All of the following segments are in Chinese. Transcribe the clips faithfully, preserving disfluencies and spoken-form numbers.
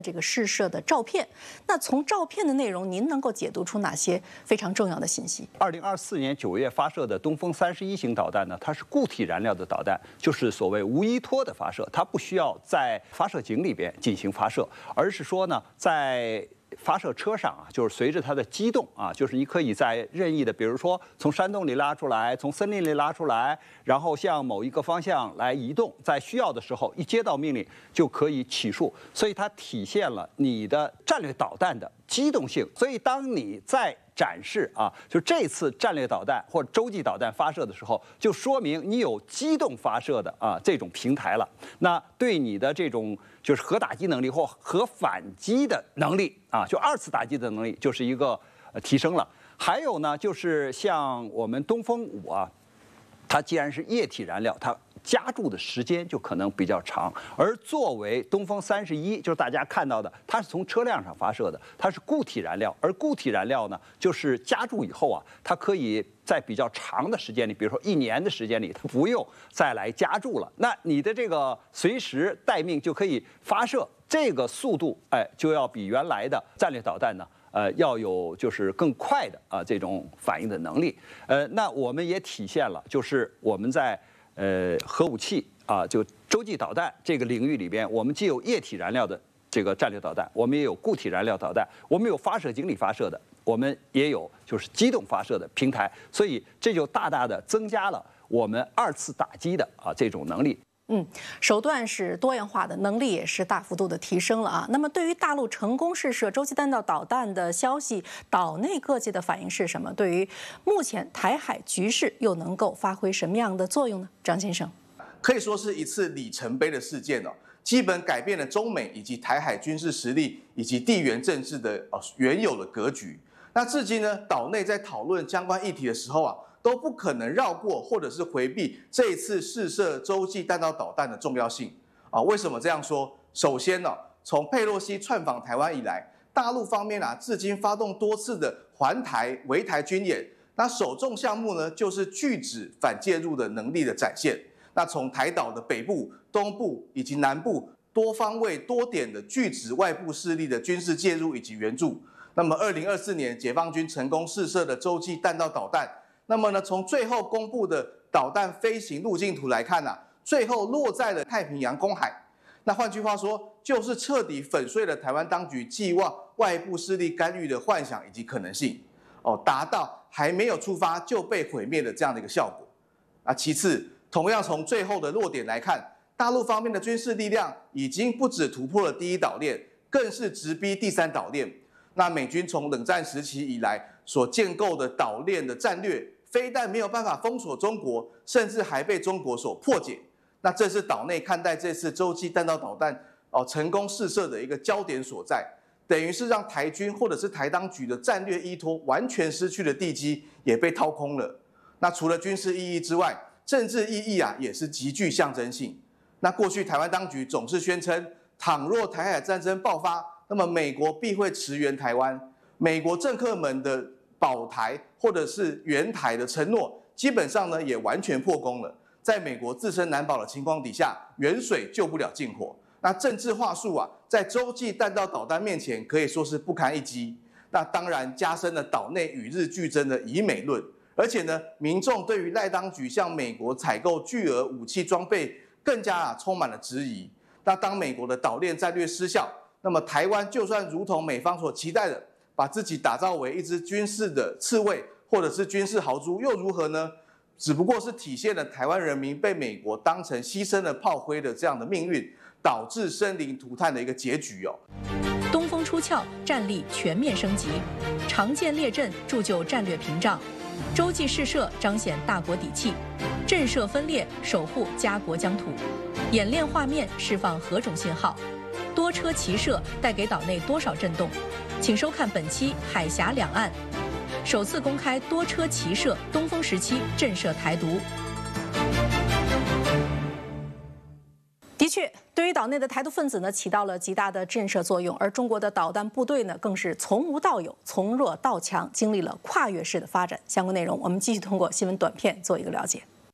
这个试射的照片，那从照片的内容，您能够解读出哪些非常重要的信息？ 二零二四年九月发射的东风三十一型导弹呢，它是固体燃料的导弹，就是所谓无依托的发射，它不需要在发射井里边进行发射，而是说呢，在发射车上啊，就是随着它的机动啊，就是你可以在任意的，比如说从山洞里拉出来，从森林里拉出来，然后向某一个方向来移动，在需要的时候一接到命令就可以起数，所以它体现了你的战略导弹的机动性。所以当你在展示啊，就这次战略导弹或者洲际导弹发射的时候，就说明你有机动发射的啊这种平台了。那对你的这种就是核打击能力或核反击的能力啊，就二次打击的能力就是一个呃提升了。还有呢，就是像我们东风五啊，它既然是液体燃料，它加注的时间就可能比较长，而作为东风三十一，就是大家看到的，它是从车辆上发射的，它是固体燃料，而固体燃料呢，就是加注以后啊，它可以在比较长的时间里，比如说一年的时间里，它不用再来加注了。那你的这个随时待命就可以发射，这个速度，哎，就要比原来的战略导弹呢。呃，要有就是更快的啊这种反应的能力。呃，那我们也体现了，就是我们在呃核武器啊，就洲际导弹这个领域里边，我们既有液体燃料的这个战略导弹，我们也有固体燃料导弹，我们有发射井里发射的，我们也有就是机动发射的平台，所以这就大大的增加了我们二次打击的啊这种能力。 嗯，手段是多样化的，能力也是大幅度的提升了啊。那么，对于大陆成功试射洲际弹道导弹的消息，岛内各界的反应是什么？对于目前台海局势又能够发挥什么样的作用呢？张先生， 可以说是一次里程碑的事件哦，基本改变了中美以及台海军事实力以及地缘政治的哦原有的格局。那至今呢，岛内在讨论相关议题的时候啊，都不可能绕过或者是回避这一次试射洲际弹道导弹的重要性啊。为什么这样说？首先呢、啊，从佩洛西窜访台湾以来，大陆方面啊，至今发动多次的环台、围台军演，那首重项目呢，就是拒止反介入的能力的展现。那从台岛的北部、东部以及南部多方位、多点的拒止外部势力的军事介入以及援助。那么，二零二四年解放军成功试射的洲际弹道导弹。那么呢，从最后公布的导弹飞行路径图来看啊，最后落在了太平洋公海。那换句话说，就是彻底粉碎了台湾当局寄望外部势力干预的幻想以及可能性，哦，达到还没有出发就被毁灭的这样的一个效果。啊，其次，同样从最后的落点来看，大陆方面的军事力量已经不止突破了第一岛链，更是直逼第三岛链。那美军从冷战时期以来所建构的岛链的战略，非但没有办法封锁中国，甚至还被中国所破解。那这是岛内看待这次洲际弹道导弹哦成功试射的一个焦点所在，等于是让台军或者是台当局的战略依托完全失去了地基，也被掏空了。那除了军事意义之外，政治意义啊也是极具象征性。那过去台湾当局总是宣称，倘若台海战争爆发，那么美国必会驰援台湾，美国政客们的保台或者是援台的承诺，基本上呢也完全破功了。在美国自身难保的情况底下，远水救不了近火。那政治话术啊，在洲际弹道导弹面前可以说是不堪一击。那当然加深了岛内与日俱增的以美论，而且呢，民众对于赖当局向美国采购巨额武器装备，更加啊充满了质疑。那当美国的岛链战略失效，那么台湾就算如同美方所期待的，把自己打造为一支军事的刺猬，或者是军事豪猪，又如何呢？只不过是体现了台湾人民被美国当成牺牲了炮灰的这样的命运，导致生灵涂炭的一个结局哦。 东风出鞘，战力全面升级，常见列阵铸就战略屏障，洲际试射彰显大国底气，震慑分裂守护家国疆土，演练画面释放何种信号？多车齐射带给岛内多少震动？请收看本期《海峡两岸》，首次公开多车齐射东风时期震慑台独。 的确，对于岛内的台独分子呢，起到了极大的震慑作用，而中国的导弹部队呢，更是从无到有，从弱到强，经历了跨越式的发展。相关内容，我们继续通过新闻短片做一个了解。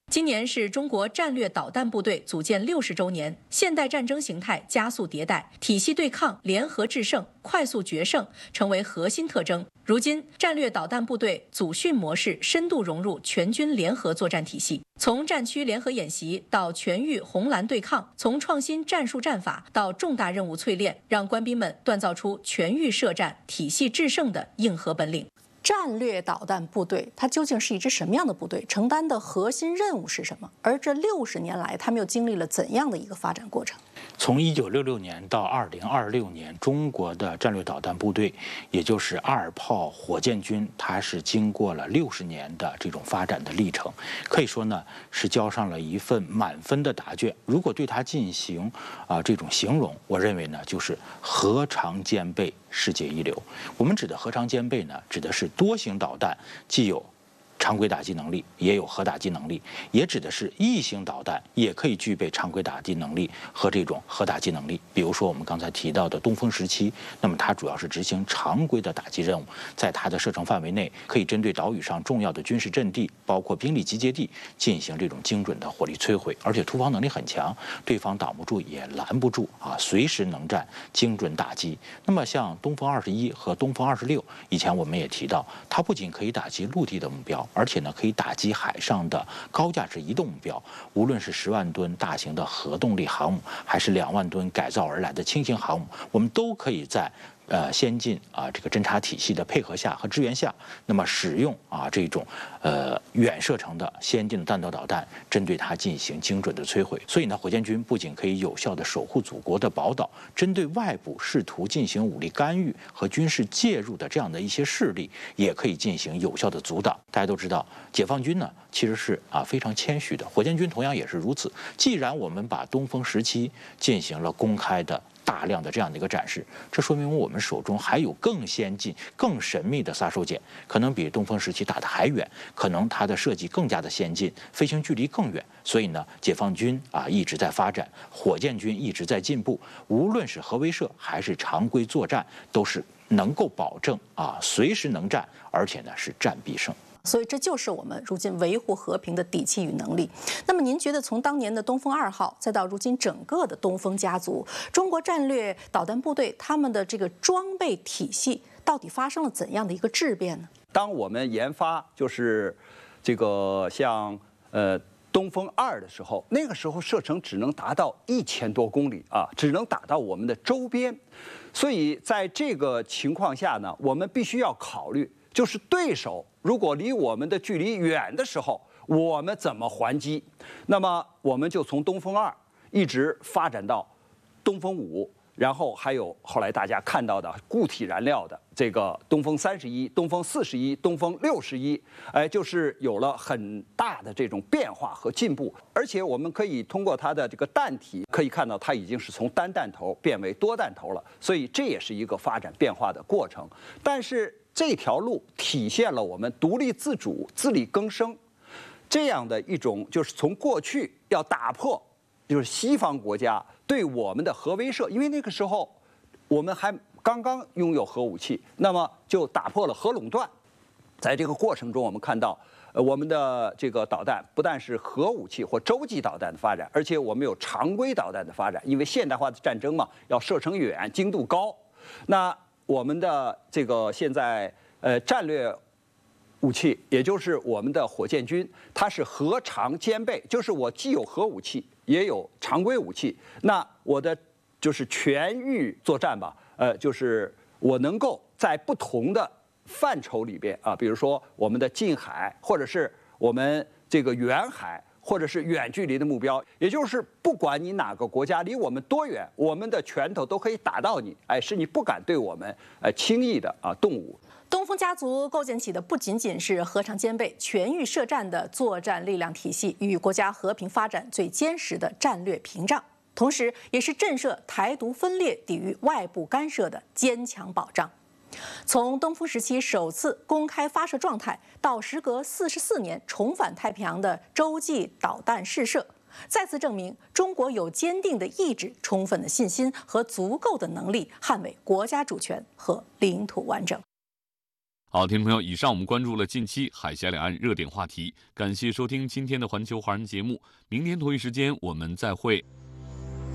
今年是中国战略导弹部队组建六十周年，现代战争形态加速迭代，体系对抗、联合制胜、快速决胜成为核心特征。如今，战略导弹部队组训模式深度融入全军联合作战体系，从战区联合演习到全域红蓝对抗，从创新战术战法到重大任务淬炼，让官兵们锻造出全域设战、体系制胜的硬核本领。 战略导弹部队它究竟是一支什么样的部队？承担的核心任务是什么？而这六十年来，他们又经历了怎样的一个发展过程？ 从一九六六年到二零二六年，中国的战略导弹部队，也就是二炮火箭军，它是经过了六十年的这种发展的历程，可以说呢是交上了一份满分的答卷。如果对它进行啊、呃、这种形容，我认为呢就是核常兼备，世界一流。我们指的核常兼备呢，指的是多型导弹既有常规打击能力，也有核打击能力，也指的是异型导弹也可以具备常规打击能力和这种核打击能力。比如说我们刚才提到的东风十七，那么它主要是执行常规的打击任务，在它的射程范围内，可以针对岛屿上重要的军事阵地，包括兵力集结地，进行这种精准的火力摧毁，而且突防能力很强，对方挡不住也拦不住啊，随时能战，精准打击。那么像东风二十一和东风二十六，以前我们也提到，它不仅可以打击陆地的目标，而且呢，可以打击海上的高价值移动目标，无论是十万吨大型的核动力航母，还是两万吨改造而来的轻型航母，我们都可以在呃先进啊这个侦察体系的配合下和支援下，那么使用啊这种呃远射程的先进的弹道导弹，针对它进行精准的摧毁。所以呢，火箭军不仅可以有效的守护祖国的宝岛，针对外部试图进行武力干预和军事介入的这样的一些势力，也可以进行有效的阻挡。大家都知道，解放军呢其实是啊非常谦虚的，火箭军同样也是如此。既然我们把东风十七进行了公开的大量的这样的一个展示，这说明我们手中还有更先进、更神秘的杀手锏，可能比东风十七打得还远，可能它的设计更加的先进，飞行距离更远。所以呢，解放军啊一直在发展，火箭军一直在进步，无论是核威慑还是常规作战，都是能够保证啊随时能战，而且呢是战必胜。 所以这就是我们如今维护和平的底气与能力。那么您觉得从当年的东风二号，再到如今整个的东风家族，中国战略导弹部队他们的这个装备体系到底发生了怎样的一个质变呢？ 当我们研发就是这个像呃东风二的时候，那个时候射程只能达到一千多公里啊，只能打到我们的周边。所以在这个情况下呢，我们必须要考虑，就是对手如果离我们的距离远的时候，我们怎么还击？那么我们就从东风二一直发展到东风五，然后还有后来大家看到的固体燃料的这个东风三十一、东风四十一、东风六十一，哎，就是有了很大的这种变化和进步。而且我们可以通过它的这个弹体，可以看到它已经是从单弹头变为多弹头了，所以这也是一个发展变化的过程。但是这条路体现了我们独立自主、自力更生这样的一种，就是从过去要打破，就是西方国家对我们的核威慑，因为那个时候我们还刚刚拥有核武器，那么就打破了核垄断。在这个过程中，我们看到，呃，我们的这个导弹不但是核武器或洲际导弹的发展，而且我们有常规导弹的发展，因为现代化的战争嘛，要射程远、精度高。那我们的这个现在呃战略武器，也就是我们的火箭军，它是核常兼备，就是我既有核武器，也有常规武器。那我的就是全域作战吧，呃，就是我能够在不同的范畴里边啊，比如说我们的近海，或者是我们这个远海，或者是远距离的目标，也就是不管你哪个国家离我们多远，我们的拳头都可以打到你，哎，是你不敢对我们呃轻易的啊动武。 东风家族构建起的不仅仅是核常兼备、全域设战的作战力量体系与国家和平发展最坚实的战略屏障，同时也是震慑台独分裂、抵御外部干涉的坚强保障。从东风时期首次公开发射状态，到时隔四十四年重返太平洋的洲际导弹试射，再次证明中国有坚定的意志、充分的信心和足够的能力捍卫国家主权和领土完整。 好，听众朋友，以上我们关注了近期海峡两岸热点话题，感谢收听今天的环球华人节目，明天同一时间我们再会。